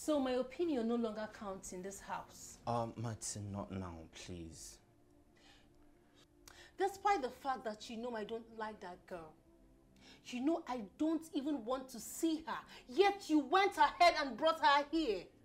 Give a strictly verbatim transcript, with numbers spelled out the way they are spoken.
So my opinion no longer counts in this house? Um, Martin, not now, please. Despite the fact that you know I don't like that girl. You know I don't even want to see her. Yet you went ahead and brought her here.